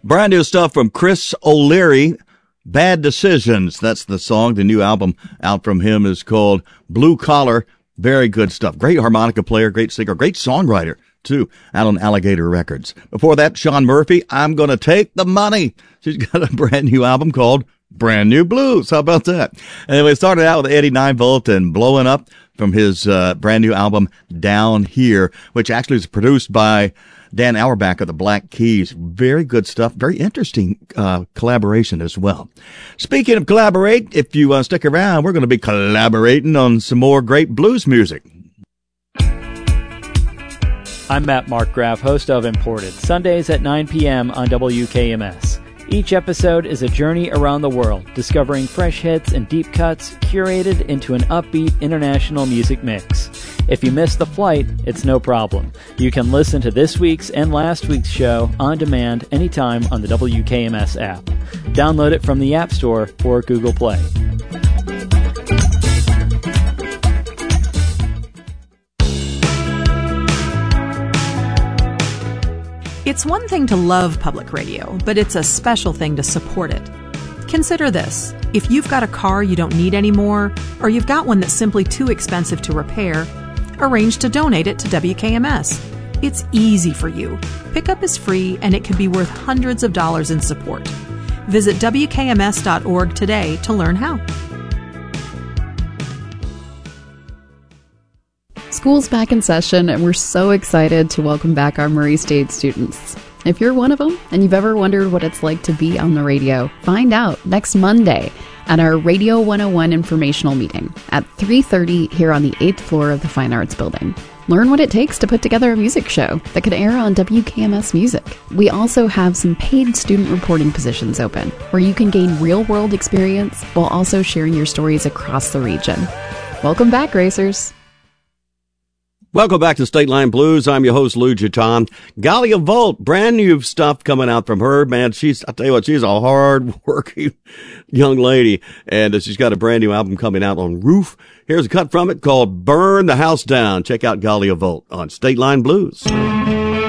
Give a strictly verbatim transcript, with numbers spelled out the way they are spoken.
Brand new stuff from Chris O'Leary, Bad Decisions. That's the song. The new album out from him is called Blue Collar. Very good stuff. Great harmonica player, great singer, great songwriter, too, out on Alligator Records. Before that, Sean Murphy, I'm Gonna Take the Money. She's got a brand new album called Brand New Blues. How about that? And we started out with Eddie nine volt and Blowing Up from his uh, brand new album Down Here, which actually is produced by Dan Auerbach of the Black Keys. Very good stuff. Very interesting uh, collaboration as well. Speaking of collaborate, if you uh, stick around, we're going to be collaborating on some more great blues music. I'm Matt Markgraf, host of Imported, Sundays at nine p.m. on W K M S. Each episode is a journey around the world, discovering fresh hits and deep cuts curated into an upbeat international music mix. If you missed the flight, it's no problem. You can listen to this week's and last week's show on demand anytime on the W K M S app. Download it from the App Store or Google Play. It's one thing to love public radio, but it's a special thing to support it. Consider this. If you've got a car you don't need anymore, or you've got one that's simply too expensive to repair, arrange to donate it to W K M S. It's easy for you. Pickup is free, and it could be worth hundreds of dollars in support. Visit W K M S dot org today to learn how. School's back in session, and we're so excited to welcome back our Murray State students. If you're one of them and you've ever wondered what it's like to be on the radio, find out next Monday at our Radio one oh one informational meeting at three thirty here on the eighth floor of the Fine Arts Building. Learn what it takes to put together a music show that could air on W K M S Music. We also have some paid student reporting positions open where you can gain real-world experience while also sharing your stories across the region. Welcome back, racers. Welcome back to State Line Blues. I'm your host, Lou Giton. Galia Volt, brand new stuff coming out from her. Man, she's, I tell you what, she's a hard-working young lady, and she's got a brand new album coming out on Roof. Here's a cut from it called Burn the House Down. Check out Galia Volt on State Line Blues.